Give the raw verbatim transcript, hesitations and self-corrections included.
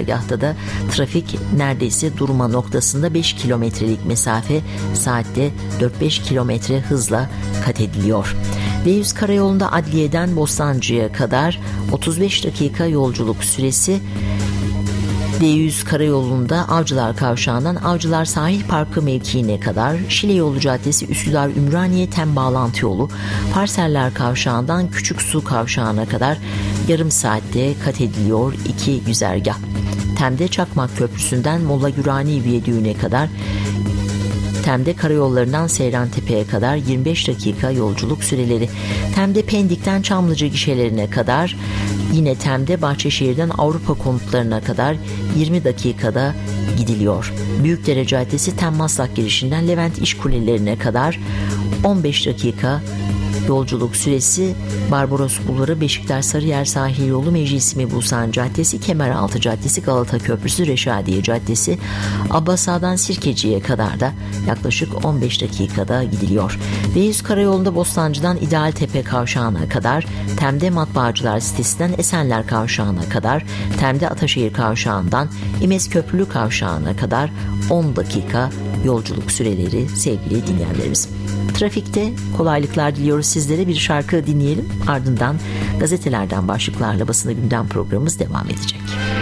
güzergahta da trafik neredeyse durma noktasında beş kilometrelik mesafe saatte dört beş kilometre hızla kat ediliyor. D yüz karayolunda Adliye'den Bostancı'ya kadar otuz beş dakika yolculuk süresi. D yüz karayolunda Avcılar Kavşağı'ndan Avcılar Sahil Parkı mevkiine kadar, Şile Yolu Caddesi Üsküdar Ümraniye Tem bağlantı yolu Parseller Kavşağı'ndan Küçüksu Kavşağı'na kadar yarım saatte kat ediliyor iki güzergah. Tem'de Çakmak Köprüsü'nden Molla Gürani Viyadüğü'ne kadar, Tem'de karayollarından Seyrantepe'ye kadar yirmi beş dakika yolculuk süreleri. Tem'de Pendik'ten Çamlıca gişelerine kadar, yine Tem'de Bahçeşehir'den Avrupa konutlarına kadar yirmi dakikada gidiliyor. Büyükdere Caddesi Tem Maslak girişinden Levent İşkulelerine kadar on beş dakika yolculuk süresi. Barbaros Bulvarı, Beşiktaş Sarıyer Sahil Yolu, Meclis Mebusan Caddesi, Kemeraltı Caddesi, Galata Köprüsü, Reşadiye Caddesi, Abbas Ağa'dan Sirkeci'ye kadar da yaklaşık on beş dakikada gidiliyor. D yüz karayolunda Bostancı'dan İdealtepe Kavşağı'na kadar, Tem'de Matbaacılar sitesinden Esenler Kavşağı'na kadar, Tem'de Ataşehir Kavşağı'ndan İmez Köprülü Kavşağı'na kadar on dakika yolculuk süreleri sevgili dinleyenlerimiz. Trafikte kolaylıklar diliyoruz sizlere. Bir şarkı dinleyelim. Ardından gazetelerden başlıklarla basını gündem programımız devam edecek.